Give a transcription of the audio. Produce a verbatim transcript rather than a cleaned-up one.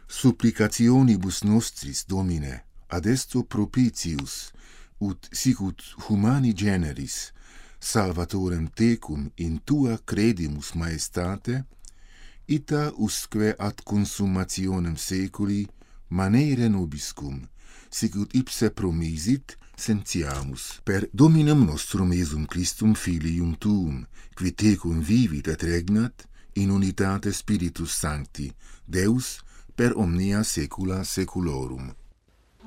Supplicationibus nostris, Domine, adesto propitius, ut sicut humani generis, salvatorem tecum in tua credimus maestate, ita usque ad consummationem seculi manere nobiscum, sicut ipse promisit, sentiamus. Per Dominum nostrum Iesum Christum Filium Tuum, qui tecum vivit et regnat, in unitate Spiritus Sancti, Deus, per omnia saecula saeculorum.